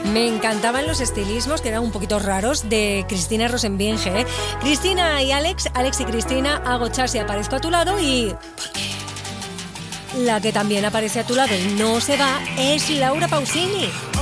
Me encantaban los estilismos, que eran un poquito raros, de Cristina Rosenbinge, ¿eh? Cristina y Alex y Cristina, hago chas y aparezco a tu lado y... La que también aparece a tu lado y no se va es Laura Pausini.